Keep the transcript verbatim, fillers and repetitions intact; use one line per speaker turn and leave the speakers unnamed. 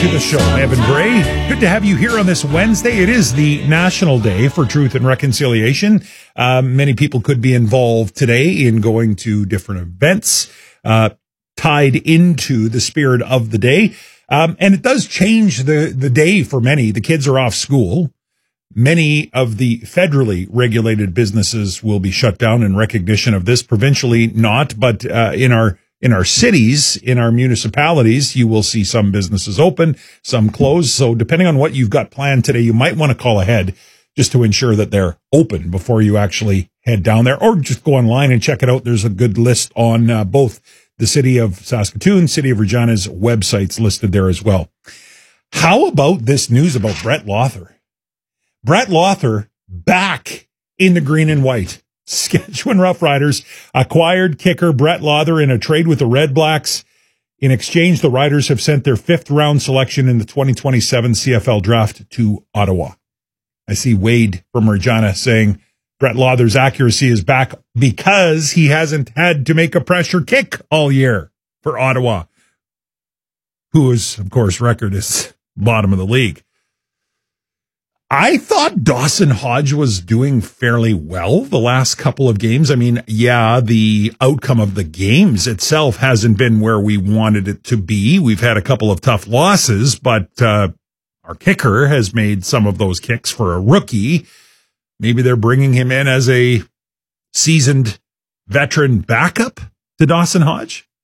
to the show. Evan Gray, good to have you here on this Wednesday. It is the National Day for Truth and Reconciliation. Uh, many people could be involved today in going to different events uh, tied into the spirit of the day. Um, and it does change the, the day for many. The kids are off school. Many of the federally regulated businesses will be shut down in recognition of this. Provincially, not, but uh, in our In our cities, in our municipalities, you will see some businesses open, some closed. So depending on what you've got planned today, you might want to call ahead just to ensure that they're open before you actually head down there, or just go online and check it out. There's a good list on uh, both the City of Saskatoon, City of Regina's websites listed there as well. How about this news about Brett Lawther? Brett Lawther back in the green and white. Saskatchewan Roughriders acquired kicker Brett Lawther in a trade with the Red Blacks. In exchange, the Riders have sent their fifth round selection in the twenty twenty-seven C F L draft to Ottawa. I see Wade from Regina saying Brett Lawther's accuracy is back because he hasn't had to make a pressure kick all year for Ottawa, whose, of course, record is bottom of the league. I thought Dawson Hodge was doing fairly well the last couple of games. I mean, yeah, the outcome of the games itself hasn't been where we wanted it to be. We've had a couple of tough losses, but uh, our kicker has made some of those kicks for a rookie. Maybe they're bringing him in as a seasoned veteran backup to Dawson Hodge.